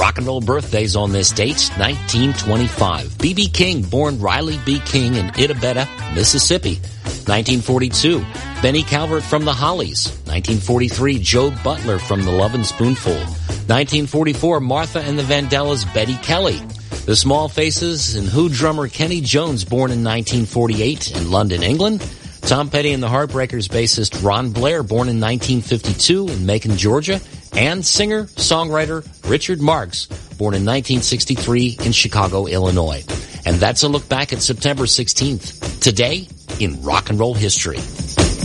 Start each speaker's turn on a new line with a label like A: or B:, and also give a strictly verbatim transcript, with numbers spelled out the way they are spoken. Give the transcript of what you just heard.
A: rock and roll birthdays on this date, nineteen twenty-five. B B King, born Riley B. King in Itabeta, Mississippi. nineteen forty-two. Benny Calvert from the Hollies. nineteen forty-three. Joe Butler from the Lovin' Spoonful. nineteen forty-four. Martha and the Vandellas, Betty Kelly. The Small Faces and Who drummer Kenny Jones, born in nineteen forty-eight in London, England. Tom Petty and the Heartbreakers bassist Ron Blair, born in nineteen fifty-two in Macon, Georgia. And singer-songwriter Richard Marx, born in nineteen sixty-three in Chicago, Illinois. And that's a look back at September sixteenth, today in rock and roll history.